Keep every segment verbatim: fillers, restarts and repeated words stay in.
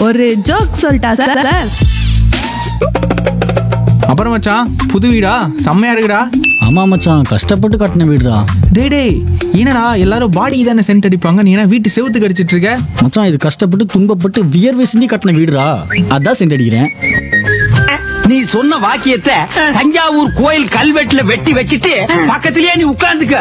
ஒரு ஜோக் சொல்லிட்டா சார். அப்புறம் மச்சான், புது வீடா? செம்மையா இருக்குடா. ஆமா மச்சான், கஷ்டப்பட்டு கட்டின வீடு தான். டே டேய், என்னடா எல்லாரும் பாடி தானே சென்ட் அடிப்பாங்க, நீ என்ன வீட்டு செவுத்து கடிச்சிட்டு இருக்க? மச்சான், இது கஷ்டப்பட்டு துன்பப்பட்டு வியர்வை சிந்தி கட்டின வீடுடா, அதான் சென்ட் அடிக்கிறேன். நீ சொன்ன வாக்கியத்தை தஞ்சாவூர் கோயில் கல்வெட்டுல வெட்டி வச்சிட்டு பக்கத்திலேயே நீ உட்கார்ந்துக்க.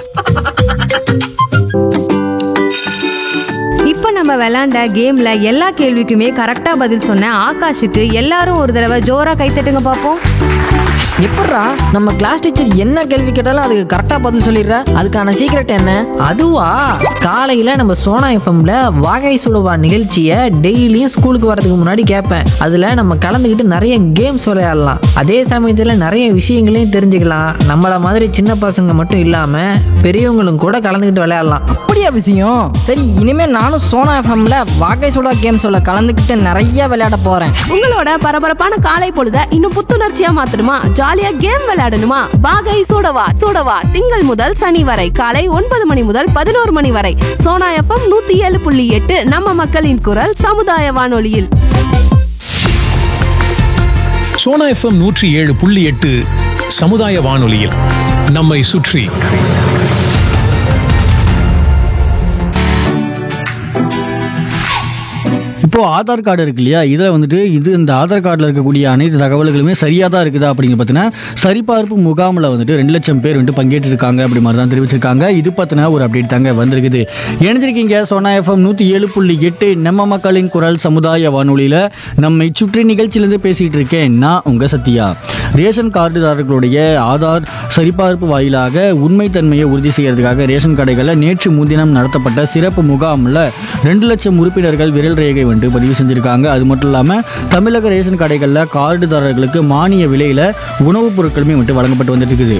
இப்ப நம்ம விளையாண்ட கேம்ல எல்லா கேள்விக்குமே கரெக்டா பதில் சொன்ன ஆகாஷுக்கு எல்லாரும் ஒரு தடவை ஜோரா கைத்தட்டுங்க பாப்போம். எப்பட்றா நம்ம கிளாஸ் டீச்சர் என்ன கேள்வி கேட்டாலும் அதுக்கு கரெக்டா பதில் சொல்லிடுற? அதுக்கான சீக்ரெட் என்ன? அதுவா, காலையில நம்ம சோனா எஃப்எம்ல வாகை சுடுவா நிகழ்ச்சியை டெய்லியும் ஸ்கூலுக்கு வரதுக்கு முன்னாடி கேட்பேன். அதுல நம்ம கலந்துக்கிட்டு நிறைய கேம்ஸ் விளையாடலாம், அதே சமயத்துல நிறைய விஷயங்களையும் தெரிஞ்சுக்கலாம். நம்மள மாதிரி சின்ன பசங்க மட்டும் இல்லாம பெரியவங்களும் கூட கலந்துக்கிட்டு விளையாடலாம். அப்படியா விஷயம்? சரி, இனிமே நானும் சோனா எஃப்எம்ல வாகை சுடா கேம்ஸோட கலந்துக்கிட்டு நிறைய விளையாட போறேன். உங்களோட பரபரப்பான காலை பொழுத இன்னும் புத்துணர்ச்சியா மாத்தணுமா? ஜாலியா கேம் விளையாடணுமா? வாகை சூடவா சூடவா திங்கள் முதல் சனி வரை காலை ஒன்பது மணி முதல் பதினோரு மணி வரை சோனா எஃப்எம் நூத்தி ஏழு புள்ளி எட்டு நம்ம மக்களின் குரல் சமுதாய வானொலியில். சோனா எஃப்எம் நூற்றி ஏழு புள்ளி எட்டு சமுதாய வானொலியில் நம்மை சுற்றி. இப்போ ஆதார் கார்டு இருக்கு இல்லையா, இதில் வந்துட்டு இது இந்த ஆதார் கார்டில் இருக்கக்கூடிய அனைத்து தகவல்களுமே சரியாக தான் இருக்குதா அப்படிங்கிற பார்த்தீங்கன்னா சரிபார்ப்பு முகாமில் வந்துட்டு ரெண்டு லட்சம் பேர் வந்துட்டு பங்கேற்றிருக்காங்க அப்படி மாதிரி தான் தெரிவிச்சிருக்காங்க. இது பார்த்தினா ஒரு அப்டேட் தாங்க வந்திருக்குது. இணைஞ்சிருக்கீங்க சோனா எஃப்எம் நூற்றி ஏழு புள்ளி எட்டு நம்ம மக்களின் குரல் சமுதாய வானொலியில் நம்மை சுற்றி நிகழ்ச்சியிலேருந்து பேசிகிட்டு இருக்கேன் நான் உங்கள் சத்யா. ரேஷன் கார்டுதாரர்களுடைய ஆதார் சரிபார்ப்பு வாயிலாக உண்மைத்தன்மையை உறுதி செய்யறதுக்காக ரேஷன் கடைகளில் நேற்று முன்தினம் நடத்தப்பட்ட சிறப்பு முகாமில் ரெண்டு லட்சம் உறுப்பினர்கள் விரல் ரேகை வந்து பதிவு செஞ்சிருக்காங்க. அது மட்டும் இல்லாமல் தமிழக ரேஷன் கடைகளில் கார்டுதாரர்களுக்கு மானிய விலையில் உணவுப் பொருட்களுமே வந்து வழங்கப்பட்டு வந்துட்டு இருக்குது.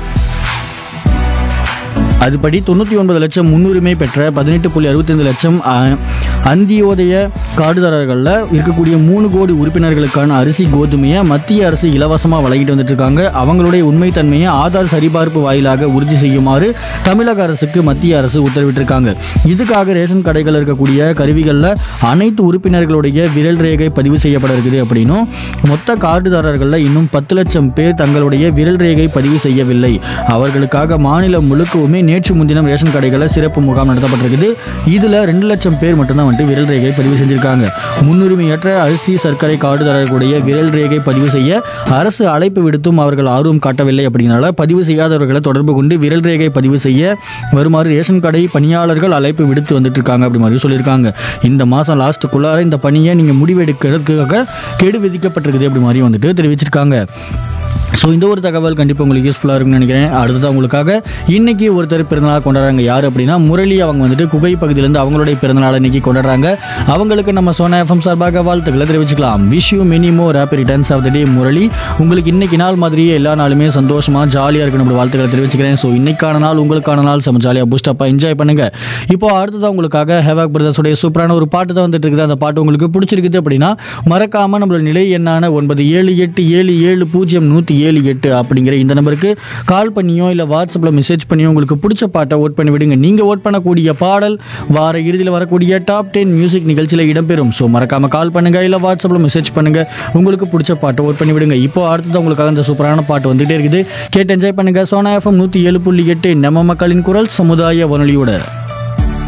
அதுபடி தொண்ணூற்றி ஒன்பது லட்சம் முன்னுரிமை பெற்ற பதினெட்டு புள்ளி அறுபத்தைந்து லட்சம் அந்தியோதய கார்டுதாரர்களில் இருக்கக்கூடிய மூணு கோடி உறுப்பினர்களுக்கான அரிசி கோதுமையை மத்திய அரசு இலவசமாக வழங்கிட்டு வந்துட்டு இருக்காங்க. அவங்களுடைய உண்மைத்தன்மையை ஆதார் சரிபார்ப்பு வாயிலாக உறுதி செய்யுமாறு தமிழக அரசுக்கு மத்திய அரசு உத்தரவிட்டிருக்காங்க. இதுக்காக ரேஷன் கடைகள் இருக்கக்கூடிய கருவிகளில் அனைத்து உறுப்பினர்களுடைய விரல் ரேகை பதிவு செய்யப்பட இருக்குது அப்படின்னும் மொத்த கார்டுதாரர்களில் இன்னும் பத்து லட்சம் பேர் தங்களுடைய விரல் ரேகை பதிவு செய்யவில்லை. அவர்களுக்காக மாநிலம் முழுக்கவுமே நேற்று முன்தினம் ரேஷன் கடைகளில் சிறப்பு முகாம் நடத்தப்பட்டிருக்குது. இதில் ரெண்டு லட்சம் பேர் மட்டும்தான் வந்துட்டு விரல் ரேகை பதிவு செஞ்சிருக்காங்க. முன்னுரிமையற்ற அரிசி சர்க்கரை கார்டுதாரர்களுடைய விரல் ரேகை பதிவு செய்ய அரசு அழைப்பு விடுத்தும் அவர்கள் ஆர்வம் காட்டவில்லை. அப்படிங்கிறனால பதிவு செய்யாதவர்களை தொடர்பு கொண்டு விரல் ரேகை பதிவு செய்ய வருமாறு ரேஷன் கடை பணியாளர்கள் அழைப்பு விடுத்து வந்துட்டு இருக்காங்க அப்படி மாதிரி சொல்லியிருக்காங்க. இந்த மாதம் லாஸ்ட்டுக்குள்ளார இந்த பணியை நீங்கள் முடிவெடுக்கிறதுக்காக கெடு விதிக்கப்பட்டிருக்குது அப்படி மாதிரி வந்துட்டு தெரிவிச்சிருக்காங்க. ஸோ இந்த ஒரு தகவல் கண்டிப்பாக உங்களுக்கு யூஸ்ஃபுல்லாக இருக்குன்னு நினைக்கிறேன். அடுத்ததான் உங்களுக்காக இன்னைக்கு ஒருத்தர் பிறந்தநாள் கொண்டாடுறாங்க. யார் அப்படின்னா முரளி. அவங்க வந்துட்டு குகை பகுதியிலேருந்து அவங்களுடைய பிறந்தநாள் இன்னைக்கு கொண்டாடுறாங்க. அவங்களுக்கு நம்ம சோனா எஃப்எம் சார்பாக வாழ்த்துக்களை தெரிவிச்சுக்கலாம். Wish you many more happy returns of the டே முரளி. உங்களுக்கு இன்னைக்கு நாள் மாதிரியே எல்லா நாளுமே சந்தோஷமாக ஜாலியாக இருக்கணும் அப்படி வாழ்த்துக்களை தெரிவிச்சுக்கிறேன். ஸோ இன்னைக்கான நாள் உங்களுக்கான நாள் செம்ம ஜாலியாக பூஸ்டப்பாக என்ஜாய் பண்ணுங்க. இப்போ அடுத்ததான் உங்களுக்காக ஹேவாக் பிரதர்ஸுடைய சூப்பரான ஒரு பாட்டு தான் வந்துட்டு இருக்குது. அந்த பாட்டு உங்களுக்கு பிடிச்சிருக்குது அப்படின்னா மறக்காமல் நம்மளோட நிலை எண்ணான ஒன்பது ஏழு எட்டு ஏழு ஏழு பூஜ்ஜியம் நூற்றி ஏழு எட்டு அப்படிங்கிற இந்த நம்பருக்கு கால் பண்ணியோ இல்லை வாட்ஸ்அப்பில் மெசேஜ் பண்ணியோ உங்களுக்கு பிடிச்ச பாட்டை ஓட் பண்ணி விடுங்க. நீங்கள் ஓட் பண்ணக்கூடிய பாடல் வார இறுதியில் வரக்கூடிய டாப் டென் மியூசிக் நிகழ்ச்சியில் இடம்பெறும். ஸோ மறக்காமல் கால் பண்ணுங்கள் இல்லை வாட்ஸ்அப்பில் மெசேஜ் பண்ணுங்கள், உங்களுக்கு பிடிச்ச பாட்டை ஓட் பண்ணி விடுங்க. இப்போ அடுத்தது உங்களுக்காக அந்த சூப்பரான பாட்டு வந்துகிட்டே இருக்குது. கேட்டு என்ஜாய் பண்ணுங்கள். சோனா எஃப்எம் நூற்றி ஏழு புள்ளி எட்டு நம்ம மக்களின் குரல் சமுதாய வானொலியோட.